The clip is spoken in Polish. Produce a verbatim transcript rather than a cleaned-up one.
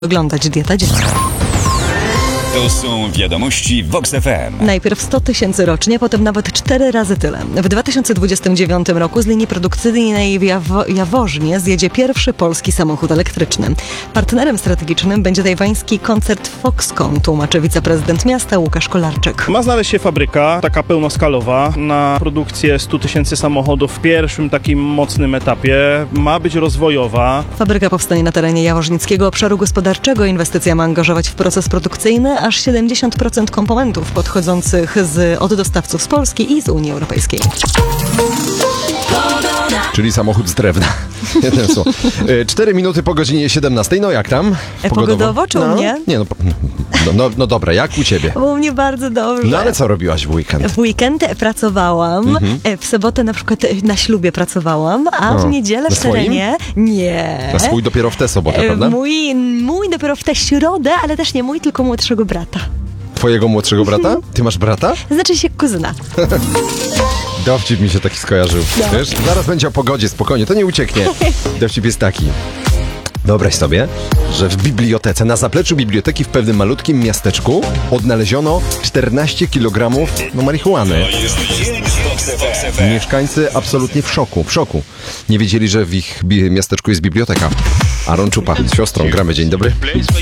Oglądać Dieta Dziecka. To są wiadomości Vox F M. Najpierw sto tysięcy rocznie, potem nawet cztery razy tyle. W dwa tysiące dwudziestym dziewiątym roku z linii produkcyjnej w Jawo- Jaworznie zjedzie pierwszy polski samochód elektryczny. Partnerem strategicznym będzie tajwański koncern Foxconn, tłumaczy wiceprezydent miasta Łukasz Kolarczyk. Ma znaleźć się fabryka, taka pełnoskalowa, na produkcję stu tysięcy samochodów w pierwszym takim mocnym etapie. Ma być rozwojowa. Fabryka powstanie na terenie Jaworznickiego Obszaru Gospodarczego. Inwestycja ma angażować w proces produkcyjny aż siedemdziesiąt procent komponentów podchodzących z, od dostawców z Polski i z Unii Europejskiej. Czyli samochód z drewna. Jednym słowem. Cztery minuty po godzinie siedemnastej. No jak tam? Pogodowo, Pogodowo czy no? u mnie? Nie, no, no, no, no dobra, jak u ciebie? U mnie bardzo dobrze. No ale co robiłaś w weekend? W weekend pracowałam, Mhm. w sobotę na przykład na ślubie pracowałam, a O, w niedzielę na w terenie... Nie. Na swój dopiero w tę sobotę, prawda? Mój, mój dopiero w tę środę, ale też nie mój, tylko młodszego brata. Twojego młodszego brata? Ty masz brata? Znaczy się kuzyna. Dowcip mi się taki skojarzył. No. Wiesz? Zaraz będzie o pogodzie, spokojnie, to nie ucieknie. Dowcip jest taki. Wyobraź sobie, że w bibliotece, na zapleczu biblioteki w pewnym malutkim miasteczku odnaleziono czternaście kilogramów no, marihuany. Mieszkańcy absolutnie w szoku, w szoku. Nie wiedzieli, że w ich bi- miasteczku jest biblioteka. Aaron Czupa z siostrą gramy. Dzień dobry.